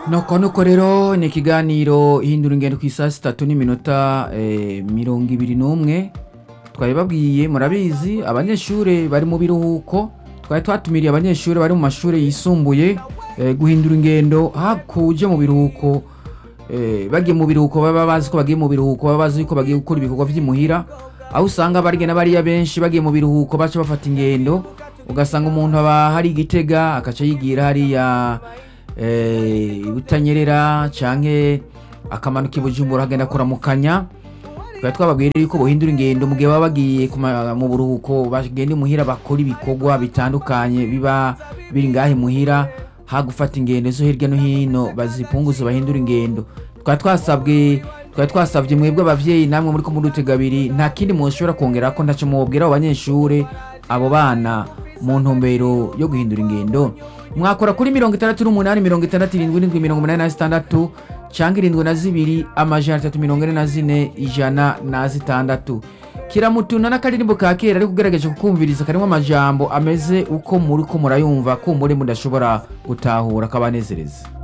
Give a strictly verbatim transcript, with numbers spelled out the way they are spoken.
Nuko nuko rero ni ikiganiro ihindura ingendo ku isaha sitatu n'iminota eh, mirongo ibiri n'umwe twari babwiye murabizi abanyeshure bari mu biruhuko twari twatumiriye abanyeshure bari mu mashure yisumbuye eh, guhindura ingendo hakuje mu biruhuko eh, bagiye mu biruhuko baba bazi ko bagiye mu biruhuko baba bazi ko bagiye gukora ibikorwa vy'imuhira aho usanga barigena bariya benshi bagiye mu biruhuko baca bafata ingendo ugasanga umuntu aba hari Gitega akaca yigira hariya eh utanyerera canke akamanuka ibujumbura agenda kuramukanya twa twababwira yuko bohindura ingendo mu gihe baba bagiye mu buruhuko bagenda muhira bakora ibikorwa bitandukanye biba biri ngahe muhira ha gufata ingendo zo hirya no hino bazipunguza bahindura ingendo twa twasabwe twa twasabye mwebwe abavyeyi namwe muri ko muri utegabiri nta kindi mushobora kongera ko ndaco mubwira abanyeshure abo bana mu ntumbero yo guhindura ingendo mwakora kuri mirongo itandatu n'umunani mirongo itandatu irindwi n'indwi mirongo umunani na zitandatu canke irindwi na zibiri amajana atatu mirongo ine na zine ijana na zitandatu kiramutuna n'akaririmbo ka kera ariko ugerageje kukumviriza karimo amajambo ameze uko muri ko murayumva ko muri mudashobora gutahura kabanezereza.